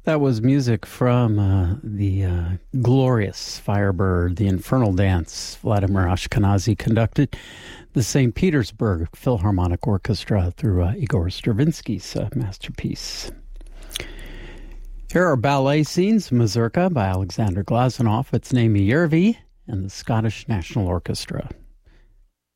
That was music from the glorious Firebird, the Infernal Dance. Vladimir Ashkenazy conducted the St. Petersburg Philharmonic Orchestra through Igor Stravinsky's masterpiece. Here are ballet scenes, Mazurka by Alexander Glazunov. It's Naimi Järvi and the Scottish National Orchestra.